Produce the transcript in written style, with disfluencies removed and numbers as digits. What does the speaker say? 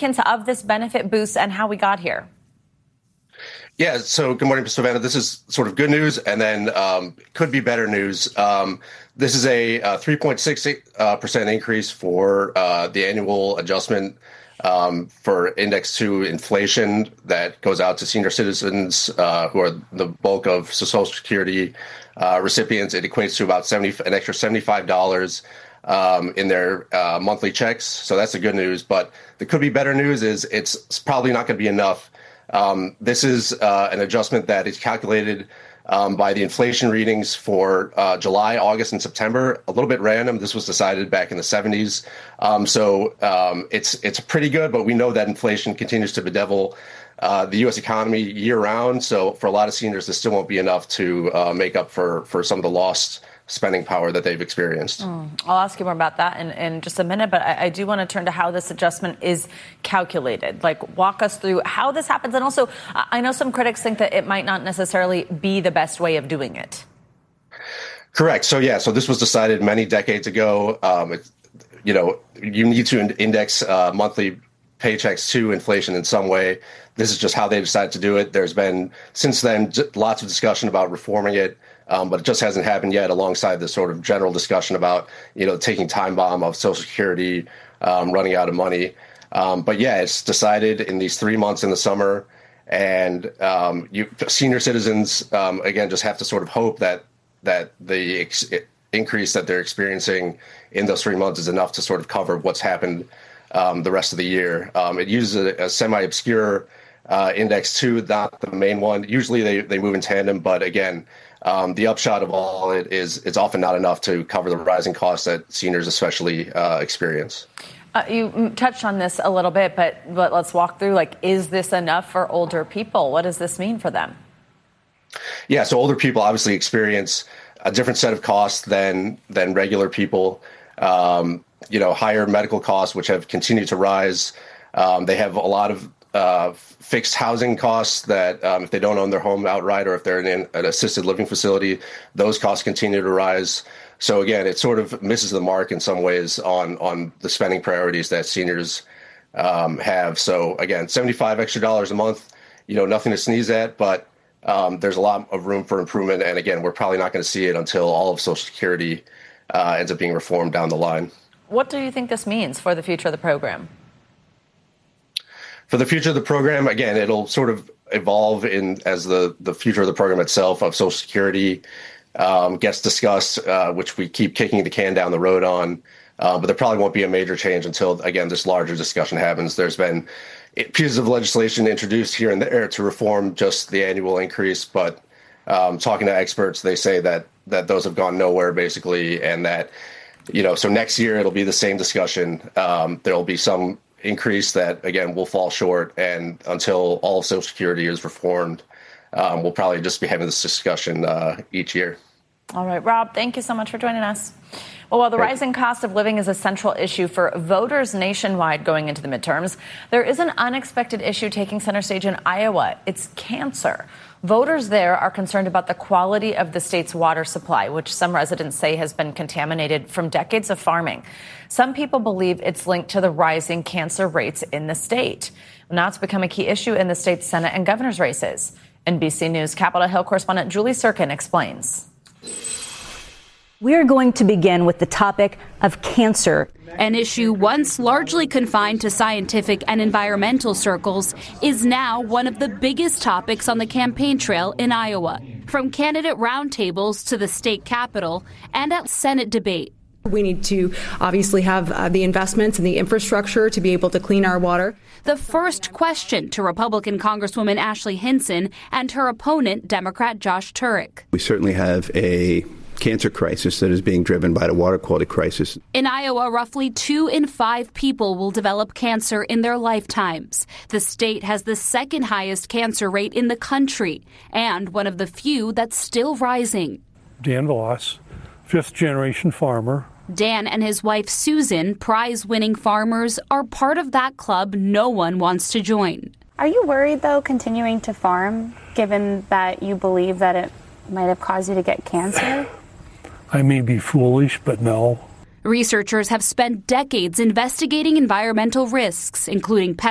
significance of this benefit boost and how we got here? Yeah, so good morning, Savannah. This is sort of good news, and then could be better news. This is a 3.6% increase for the annual adjustment for Index 2 inflation that goes out to senior citizens who are the bulk of Social Security recipients. It equates to about an extra $75 in their monthly checks. So that's the good news. But the could be better news is it's probably not going to be enough. This is an adjustment that is calculated by the inflation readings for July, August, and September. A little bit random. This was decided back in the 70s. So it's pretty good, but we know that inflation continues to bedevil the U.S. economy year round. So for a lot of seniors, this still won't be enough to make up for some of the lost spending power that they've experienced. I'll ask you more about that in just a minute, but I do want to turn to how this adjustment is calculated. Like, walk us through how this happens. And also, I know some critics think that it might not necessarily be the best way of doing it. Correct. So this was decided many decades ago. You need to index monthly paychecks to inflation in some way. This is just how they decided to do it. There's been, since then, lots of discussion about reforming it. But it just hasn't happened yet, alongside this sort of general discussion about, taking time bomb of Social Security, running out of money. But yeah, it's decided in these 3 months in the summer. And senior citizens, again, just have to sort of hope that the increase that they're experiencing in those 3 months is enough to sort of cover what's happened the rest of the year. It uses a semi-obscure Index 2, not the main one. Usually they move in tandem, but again, the upshot of all it is it's often not enough to cover the rising costs that seniors especially experience. You touched on this a little bit, but let's walk through, is this enough for older people? What does this mean for them? Yeah, so older people obviously experience a different set of costs than regular people. Higher medical costs, which have continued to rise. They have a lot of fixed housing costs that if they don't own their home outright, or if they're in an assisted living facility, those costs continue to rise. So again, it sort of misses the mark in some ways on the spending priorities that seniors have. So again, $75 extra a month, nothing to sneeze at, but there's a lot of room for improvement. And again, we're probably not going to see it until all of Social Security ends up being reformed down the line. What do you think this means for the future of the program? For the future of the program, again, it'll sort of evolve as the future of the program itself of Social Security gets discussed, which we keep kicking the can down the road on. But there probably won't be a major change until, again, this larger discussion happens. There's been pieces of legislation introduced here and there to reform just the annual increase. But talking to experts, they say that those have gone nowhere, basically, and that, so next year it'll be the same discussion. There'll be some increase that, again, will fall short. And until all of Social Security is reformed, we'll probably just be having this discussion each year. All right, Rob, thank you so much for joining us. Well, while the rising cost of living is a central issue for voters nationwide going into the midterms, there is an unexpected issue taking center stage in Iowa. It's cancer. Voters there are concerned about the quality of the state's water supply, which some residents say has been contaminated from decades of farming. Some people believe it's linked to the rising cancer rates in the state. Now it's become a key issue in the state's Senate and governor's races. NBC News Capitol Hill correspondent Julie Sirkin explains. We're going to begin with the topic of cancer. An issue once largely confined to scientific and environmental circles is now one of the biggest topics on the campaign trail in Iowa, from candidate roundtables to the state capitol and at Senate debate. We need to obviously have the investments and the infrastructure to be able to clean our water. The first question to Republican Congresswoman Ashley Hinson and her opponent, Democrat Josh Turek. We certainly have a cancer crisis that is being driven by the water quality crisis. In Iowa, roughly 2 in 5 people will develop cancer in their lifetimes. The state has the second highest cancer rate in the country and one of the few that's still rising. Dan Voss, fifth-generation farmer. Dan and his wife Susan, prize-winning farmers, are part of that club no one wants to join. Are you worried, though, continuing to farm, given that you believe that it might have caused you to get cancer? I may be foolish, but no. Researchers have spent decades investigating environmental risks, including